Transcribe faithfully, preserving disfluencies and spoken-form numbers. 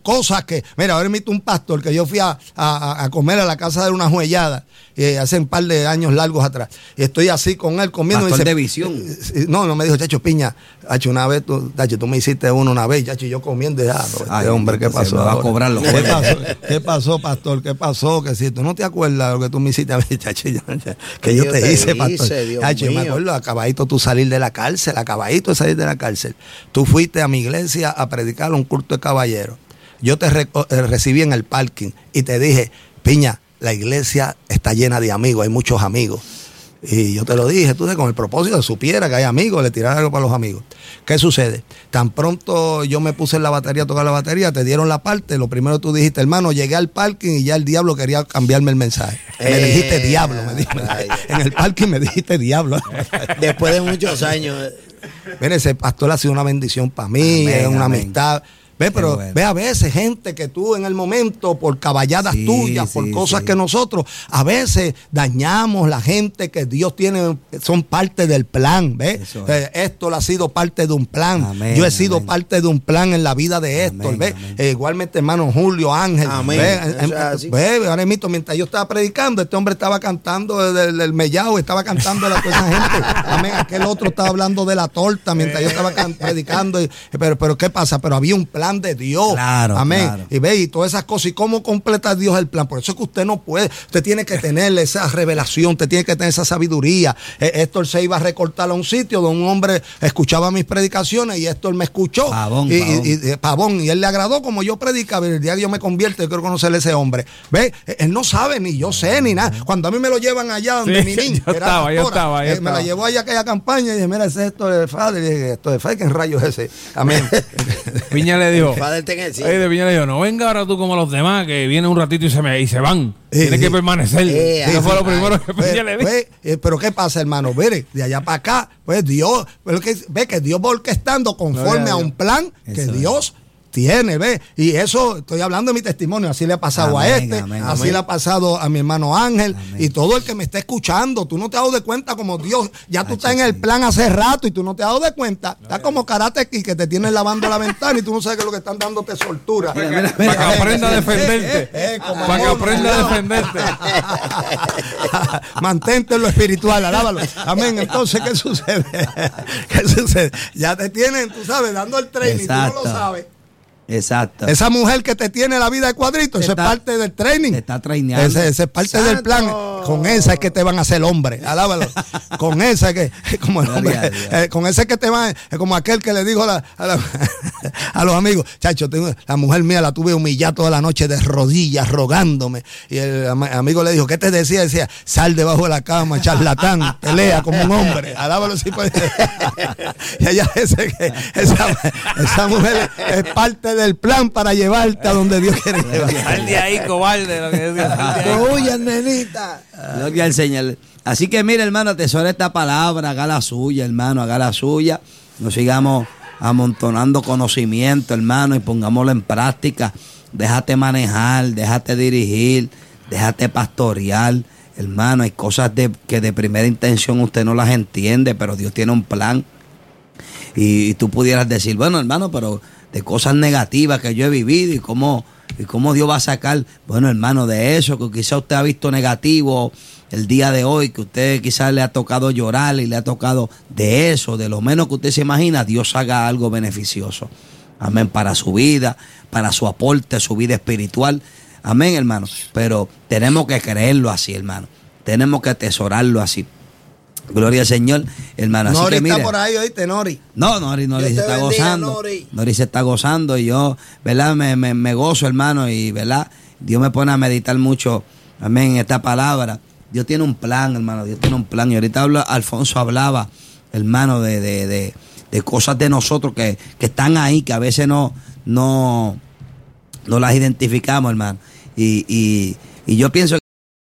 cosas que, mira, ahora invito un pastor que yo fui a, a, a comer a la casa de una juellada eh, hace un par de años largos atrás. Y estoy así con él comiendo. Pastor y dice, de visión. Eh, no, no me dijo, Chacho Piña, Chacho, una vez tú, Chacho, tú me hiciste uno una vez, Chacho, y yo comiendo y ya, no, este Ay, hombre, ¿qué pasó? Se me va a cobrar los ¿Qué pasó? ¿Qué pasó, pastor? ¿Qué pasó? Que si tú no te acuerdas de lo que tú me hiciste a mí, Chacho, yo, que yo te, te hice, pastor. Chacho, me acuerdo, acabadito tú salir de la cárcel, acabadito de salir de la cárcel. Tú fuiste a mi iglesia a predicar un culto de caballeros. Yo te re recibí en el parking y te dije, Piña, la iglesia está llena de amigos, hay muchos amigos. Y yo te lo dije, tú con el propósito de supiera que hay amigos, le tirara algo para los amigos. ¿Qué sucede? Tan pronto yo me puse en la batería a tocar la batería, te dieron la parte, lo primero tú dijiste, hermano, llegué al parking y ya el diablo quería cambiarme el mensaje. Eh, me dijiste diablo, me dijiste, ay, en el parking me dijiste diablo. Después de muchos años. Mire, ese pastor ha sido una bendición para mí, amén, es una amén. amistad. Ve, pero bueno. Ve a veces gente que tú en el momento, por caballadas sí, tuyas, por sí, cosas sí. que nosotros, a veces dañamos la gente que Dios tiene, son parte del plan, ¿ves? Eh, Héctor ha sido parte de un plan, amén, yo he sido amén. parte de un plan en la vida de Héctor, ¿ves? Eh, igualmente hermano Julio Ángel, amén. ¿Ve? Eh, ve, ahora mismo, mientras yo estaba predicando, este hombre estaba cantando del, del mellao, estaba cantando a toda esa gente, amén, aquel otro estaba hablando de la torta mientras yo estaba predicando, y, pero, pero ¿qué pasa? Pero había un plan de Dios, claro, amén, claro. Y ve, y todas esas cosas, y cómo completa Dios el plan. Por eso es que usted no puede, usted tiene que tener esa revelación, usted tiene que tener esa sabiduría. Eh, Héctor se iba a recortar a un sitio donde un hombre escuchaba mis predicaciones y Héctor me escuchó, pavón, y, pavón. Y, y, pavón, y él le agradó como yo predicaba. El día que yo me convierto, yo quiero conocer a ese hombre, ve, él no sabe, ni yo sé, ni nada. Cuando a mí me lo llevan allá donde sí, mi niña, yo era estaba, pastora, yo estaba, yo eh, estaba. me la llevó allá a aquella campaña y dije, mira, ese es Héctor de Fader, y dije, esto de Fader, ¿qué rayo es ese? Amén. Piña le dijo, Fader te que Ay, de Piña le dijo, no venga ahora tú como los demás, que vienen un ratito y se, me, y se van. Eh, Tienes que permanecer. Eh, Eso eh, fue eh, lo primero eh, que Piña le dijo. Pues, eh, pero ¿qué pasa, hermano? Mire, de allá para acá, pues Dios, pero que, ve que Dios va orquestando conforme no, a un plan que eso Dios es. tiene, ¿ves? Y eso, estoy hablando de mi testimonio, así le ha pasado amén, a este, amén, así amén. le ha pasado a mi hermano Ángel, amén. Y todo el que me está escuchando, tú no te has dado de cuenta como Dios, ya tú Ay, estás en el plan hace rato y tú no te has dado de cuenta, estás como Karate Kid que te tienen lavando la ventana y tú no sabes que lo que están dándote soltura. Mira, mira, mira. Para que aprenda a defenderte, eh, eh, eh, para que aprenda a defenderte. Mantente en lo espiritual, alábalo. Amén. Entonces, ¿qué sucede? ¿Qué sucede? Ya te tienen, tú sabes, dando el training, Exacto. tú no lo sabes. Exacto. Esa mujer que te tiene la vida de cuadrito, eso es parte del training. Te está traineando. Ese, ese es parte Santo. del plan. Con esa es que te van a hacer hombre. Alábalo. Con esa es que, como el hombre, eh, con esa es que te van, eh, como aquel que le dijo a, la, a, la, a los amigos, chacho, tengo, la mujer mía la tuve humillada toda la noche de rodillas, rogándome. Y el amigo le dijo, ¿qué te decía? Decía, sal debajo de la cama, charlatán, pelea como un hombre. Alábalo si puede. Y ella ese, esa, esa mujer es parte del plan para llevarte a donde Dios quiere llevarte. Sal de ahí, cobarde. Lo que decía. Oye, nenita. Gloria al Señor. Así que mire, hermano, atesora esta palabra, haga la suya, hermano, haga la suya. Nos sigamos amontonando conocimiento, hermano, y pongámoslo en práctica. Déjate manejar, déjate dirigir, déjate pastorear. Hermano, hay cosas de, que de primera intención usted no las entiende, pero Dios tiene un plan. Y, y tú pudieras decir, bueno, hermano, pero de cosas negativas que yo he vivido y cómo, y cómo Dios va a sacar, bueno, hermano, de eso, que quizá usted ha visto negativo el día de hoy, que usted quizás le ha tocado llorar y le ha tocado de eso, de lo menos que usted se imagina, Dios haga algo beneficioso. Amén, para su vida, para su aporte, su vida espiritual. Amén, hermano. Pero tenemos que creerlo así, hermano. Tenemos que atesorarlo así. Gloria al Señor, hermano. Así Nori que, mire, está por ahí, ¿oíste, Nori? No, Nori, Nori se está bendiga, gozando. Nori. Nori se está gozando y yo, ¿verdad? Me, me, me gozo, hermano, y, ¿verdad? Dios me pone a meditar mucho, amén, en esta palabra. Dios tiene un plan, hermano, Dios tiene un plan. Y ahorita habla, Alfonso hablaba, hermano, de, de, de, de cosas de nosotros que, que están ahí, que a veces no, no, no las identificamos, hermano. Y, y, y yo pienso